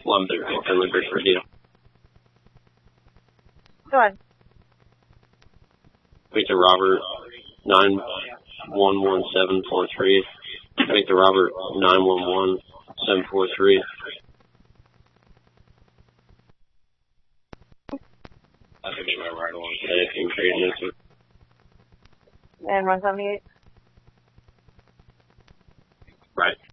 11 Finley Bridge Radio. Go ahead. Victor Robert 911743. Victor Robert 911743. I think my right one today if you can trade into it. And 178? Right.